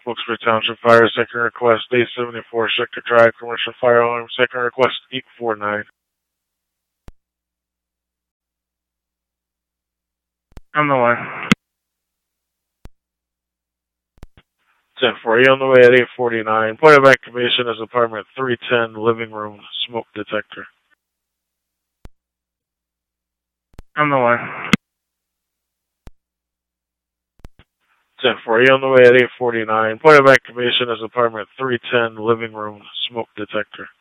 Wilkes-Barre Township Fire, second request, A74, Sector Drive, commercial fire alarm, second request, 849. On the line. 10-4, on the way at 849. Point of activation is apartment 310, living room, smoke detector. On the line. 10-4, on the way at 849. Point of activation is apartment 310, living room, smoke detector.